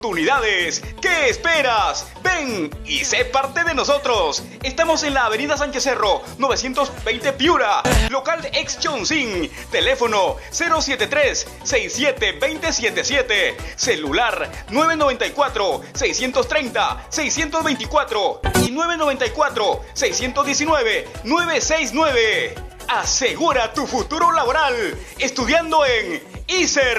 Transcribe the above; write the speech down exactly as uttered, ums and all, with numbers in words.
Oportunidades. ¿Qué esperas? Ven y sé parte de nosotros. Estamos en la avenida Sánchez Cerro, novecientos veinte Piura, local ex Chonsin. Teléfono cero siete tres, seis siete dos cero siete siete. Celular nueve nueve cuatro, seis tres cero, seis dos cuatro y nueve nueve cuatro, seis uno nueve, nueve seis nueve. Asegura tu futuro laboral estudiando en I S E R.